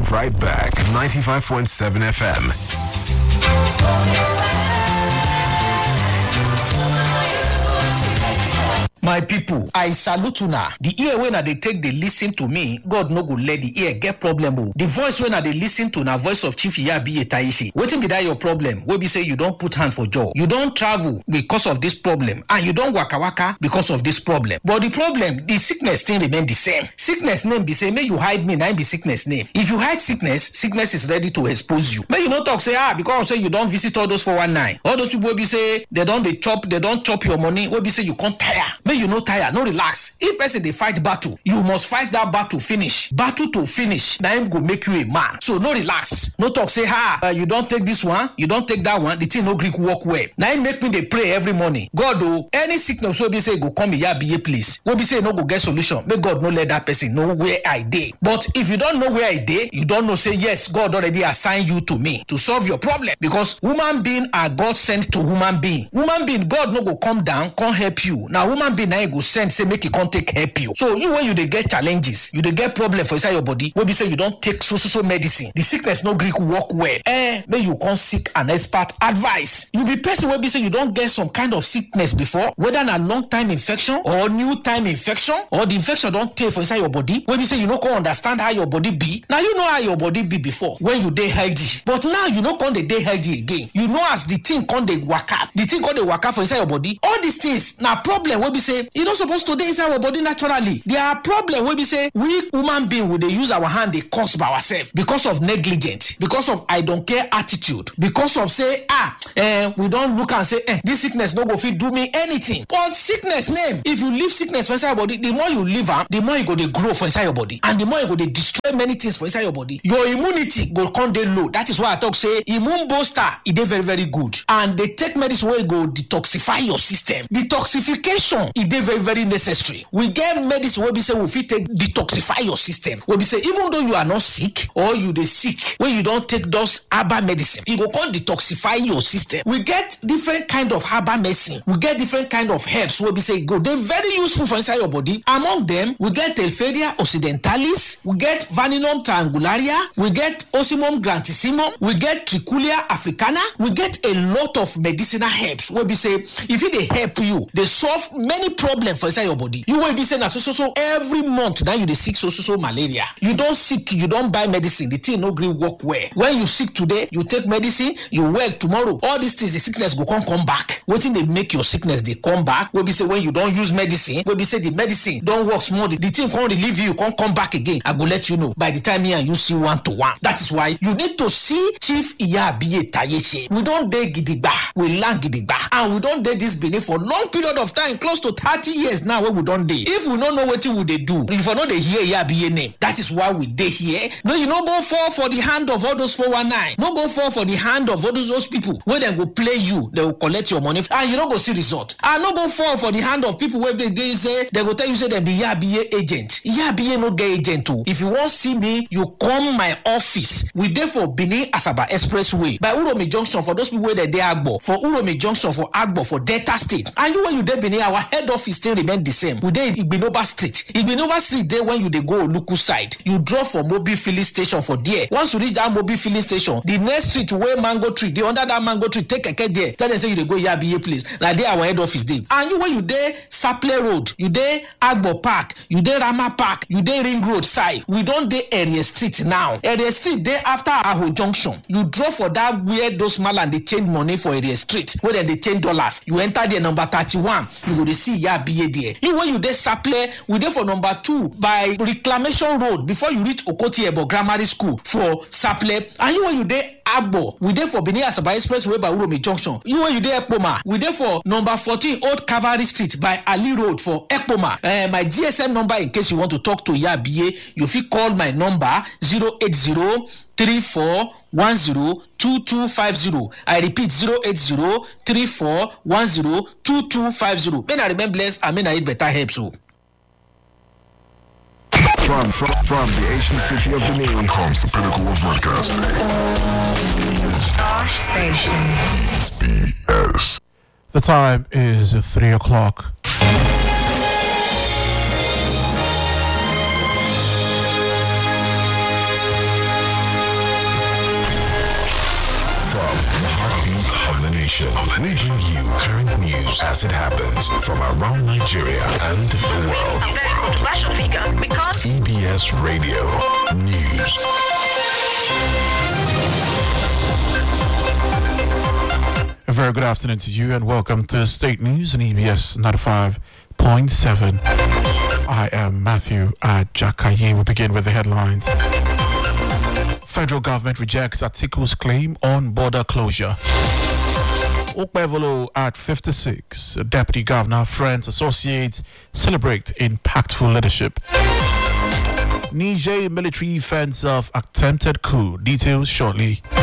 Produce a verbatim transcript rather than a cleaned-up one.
right back. ninety-five point seven F M. My people, I salute una. The ear when they take they listen to me, God no go let the ear get problem. Oh. The voice when they listen to na voice of Chief Iyabiye Taishe. Waiting be that your problem? Where we say you don't put hand for jaw. You don't travel because of this problem, and you don't waka waka because of this problem. But the problem, the sickness still remain the same. Sickness name be say, may you hide me, now be sickness name. If you hide sickness, sickness is ready to expose you. May you not talk say ah because say you don't visit all those four one nine. All those people will be say they don't they chop, they don't chop your money. Will be say you can't tire. May you no tire, no relax. If person they fight battle, you must fight that battle finish. Battle to finish. Now him go make you a man. So no relax. No talk say ha. Uh, you don't take this one. You don't take that one. The thing no Greek work well. Now him make me they pray every morning. God oh, any sickness will be say go come here be a place. Will be say no go get solution. May God no let that person know where I dey. But if you don't know where I dey, you don't know say yes God already assigned you to me to solve your problem because human being are God sent to human being. Human being God no go come down, come help you. Now human being now go send say make e come take help you. So you when you dey get challenges, you dey get problem for inside your body, wey be say you don take so so so medicine, the sickness no gree work well. Eh, may you come seek an expert advice. You be person wey be say you don get some kind of sickness before, whether na long time infection or new time infection, or the infection don tey for inside your body, wey be say you no come understand how your body be. Now you know how your body be before when you dey healthy, but now you no come dey dey healthy again. You know as the thing come dey waka, the thing come dey waka for inside your body. All these things na problem wey be say you no supposed to dey inside our body naturally. There are problem wey be say we human being we dey use our hand dey cause by ourselves because of negligence, because of I don't care attitude, because of say ah eh, we don look and say eh, this sickness no go fit do me anything. But sickness name, if you leave sickness for inside your body, the more you leave am, the more you go dey grow for inside your body, and the more you go dey destroy many things for inside your body. Your immunity go come dey low. That is why I talk say immune booster e dey very very good, and they take medicine wey go detoxify your system. Detoxification e dey very very necessary. We get medicine wey be say we fit take detoxify your system. We be say even though you are not sick or you dey sick, when you don't take those herbal medicine, e go come detoxify your system. We get different kind of herbal medicine. We get different kind of herbs wey be say go dey very useful for inside your body. Among them, we get Telferia occidentalis, we get Vaninum triangularia, we get Osimum grantissimum, we get Trichulia africana. We get a lot of medicinal herbs wey be say if it dey help you, they solve many problems for inside your body. You will be saying that so so so every month now you dey sick so so so malaria. You don't sick, you don't buy medicine, the thing no gree work well. When you sick today, you take medicine, you well tomorrow. All these things, the sickness go come come back. Waiting they make your sickness they come back. Will be say when you don't use medicine, will be say the medicine don't work small. The, the thing can't relieve you, can't come back again. I go let you know by the time here you see one to one. That is why you need to see Chief Iyabiye Taishe. We don't dey gidigba, we learn gidigba, and we don't dey this Benin for long period of time, close to thirty years now. Where we don't dey. If we don't know what we they do, if we know they hear Iyabiye name, that is why we dey here. No, you no go fall for the hand of all those four one nine. No go fall for the hand of all those, those people where they go play you, they will collect your money, and you don't go see result. And no go fall for the hand of people where they, they say they go tell you say they be Iyabiye agent. Iyabiye no get agent too. If you want see me, you come my office. We dey for Benin Asaba Expressway by Uromi Junction for those people where they dey Agbo, for Uromi Junction for Agbo for Delta State. And you when you dey Benin, our head office still remain the same. We dey Igbinoba Street. Igbinoba Street there when you dey go Oluku side, you drop for Mobil filling station for there. Once you reach that Mobil filling station, the next street where mango tree, they under that mango tree, take a keke there. Tell them say you dey go Iyabiye place. Like there our head office there. And you when you dey Saple Road, you dey Agbo Park, you dey Rama Park, you dey Ring Road side. We don't dey Area Street now. Area Street there after Aho Junction. You drop for that where those malan they change money for Area Street, where they change dollars. You enter there number thirty-one. You go to see Iyabiye there. You when you dey Saple, we dey for number two by Reclamation Road before you reach Okoti Ebo Grammar School for Saple. And you when you dey Agbo, we dey for Benin Asaba Expressway by Uromi Junction. You when you dey Ekpoma, we dey for number fourteen Old Cavalry Street by Ali Road for Ekpoma. Uh, my G S M number in case you want to talk to Iyabiye, you fit call my number zero eight zero three four one zero two two five zero. I repeat zero eight zero three four one zero two two five zero. May I remain blessed and may I eat better help so. From, from, from the ancient city of Benin comes the pinnacle of broadcasting. Star Station. B S. The time is three o'clock. of the nation. We bring you current news as it happens from around Nigeria and the world. E B S Radio News. A very good afternoon to you and welcome to State News on E B S ninety-five point seven. I am Matthew Ajakaye. We'll begin with the headlines. Federal government rejects Atiku's claim on border closure. Okpebholo at fifty-six. Deputy Governor, Friends, Associates celebrate impactful leadership. Niger military fends off attempted coup. Details shortly.